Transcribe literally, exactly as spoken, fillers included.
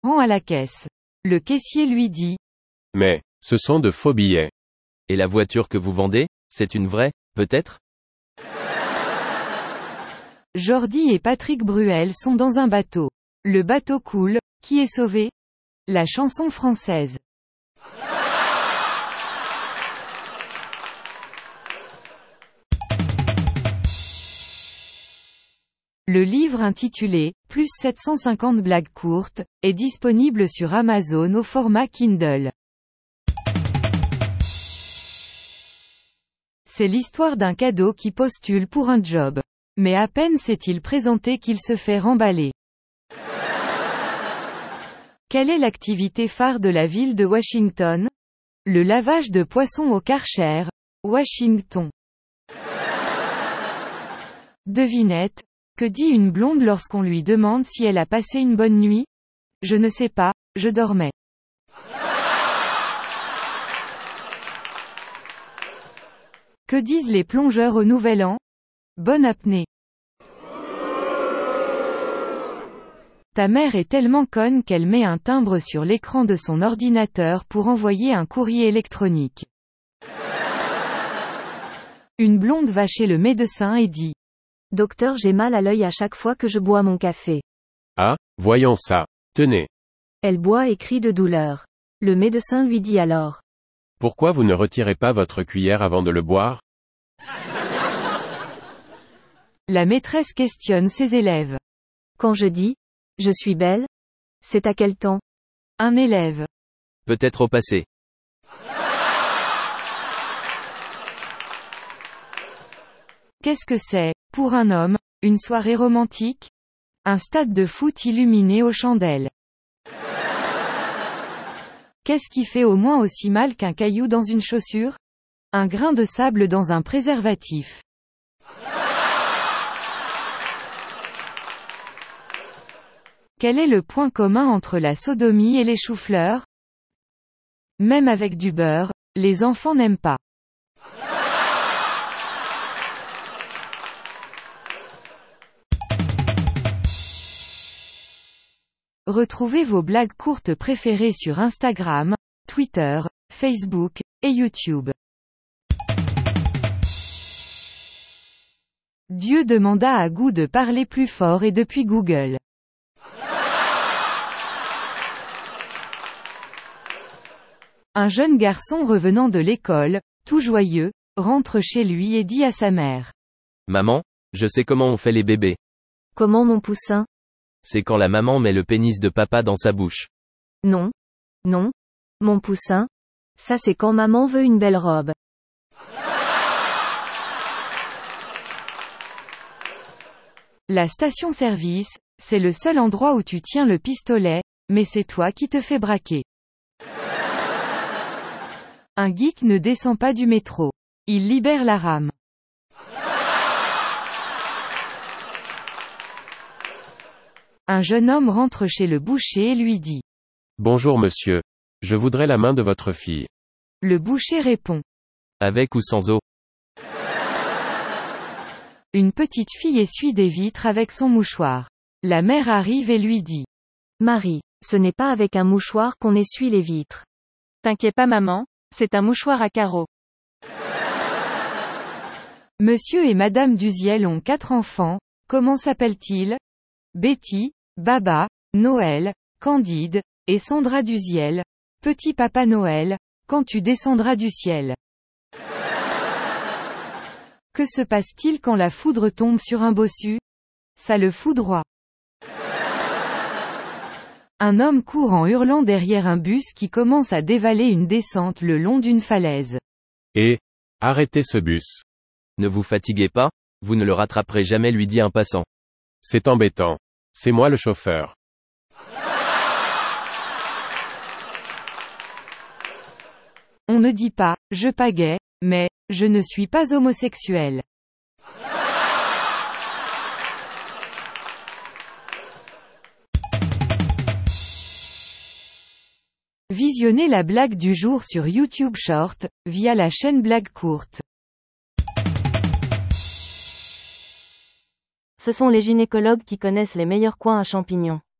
rend à la caisse. Le caissier lui dit. Mais, ce sont de faux billets. Et la voiture que vous vendez, c'est une vraie, peut-être? Jordi et Patrick Bruel sont dans un bateau. Le bateau coule, qui est sauvé? La chanson française. Le livre intitulé « Plus sept cent cinquante blagues courtes » est disponible sur Amazon au format Kindle. C'est l'histoire d'un cadeau qui postule pour un job. Mais à peine s'est-il présenté qu'il se fait remballer. Quelle est l'activité phare de la ville de Washington? Le lavage de poissons au Karcher, Washington. Devinette. Que dit une blonde lorsqu'on lui demande si elle a passé une bonne nuit? Je ne sais pas, je dormais. Que disent les plongeurs au Nouvel An? Bonne apnée. Ta mère est tellement conne qu'elle met un timbre sur l'écran de son ordinateur pour envoyer un courrier électronique. Une blonde va chez le médecin et dit. Docteur, j'ai mal à l'œil à chaque fois que je bois mon café. Ah, voyons ça. Tenez. Elle boit et crie de douleur. Le médecin lui dit alors. Pourquoi vous ne retirez pas votre cuillère avant de le boire? La maîtresse questionne ses élèves. Quand je dis « je suis belle », c'est à quel temps? Un élève. Peut-être au passé. Qu'est-ce que c'est, pour un homme, une soirée romantique? Un stade de foot illuminé aux chandelles. Qu'est-ce qui fait au moins aussi mal qu'un caillou dans une chaussure? Un grain de sable dans un préservatif. Quel est le point commun entre la sodomie et les choux-fleurs? Même avec du beurre, les enfants n'aiment pas. Retrouvez vos blagues courtes préférées sur Instagram, Twitter, Facebook, et YouTube. Dieu demanda à Gou de parler plus fort et depuis Google. Un jeune garçon revenant de l'école, tout joyeux, rentre chez lui et dit à sa mère. Maman, je sais comment on fait les bébés. Comment mon poussin? C'est quand la maman met le pénis de papa dans sa bouche. Non. Non. Mon poussin. Ça c'est quand maman veut une belle robe. La station-service, c'est le seul endroit où tu tiens le pistolet, mais c'est toi qui te fais braquer. Un geek ne descend pas du métro. Il libère la rame. Un jeune homme rentre chez le boucher et lui dit. Bonjour monsieur. Je voudrais la main de votre fille. Le boucher répond. Avec ou sans eau? Une petite fille essuie des vitres avec son mouchoir. La mère arrive et lui dit. Marie, ce n'est pas avec un mouchoir qu'on essuie les vitres. T'inquiète pas maman, c'est un mouchoir à carreaux. Monsieur et madame Duziel ont quatre enfants, comment s'appellent-ils? Betty, Baba, Noël, Candide, et Sandra Duziel. Petit papa Noël, quand tu descendras du ciel. Que se passe-t-il quand la foudre tombe sur un bossu? Ça le foudroie. Un homme court en hurlant derrière un bus qui commence à dévaler une descente le long d'une falaise. Et, arrêtez ce bus. Ne vous fatiguez pas, vous ne le rattraperez jamais, lui dit un passant. C'est embêtant. C'est moi le chauffeur. On ne dit pas, je pagaie, mais, je ne suis pas homosexuel. Visionnez la blague du jour sur YouTube Short, via la chaîne Blague Courte. Ce sont les gynécologues qui connaissent les meilleurs coins à champignons.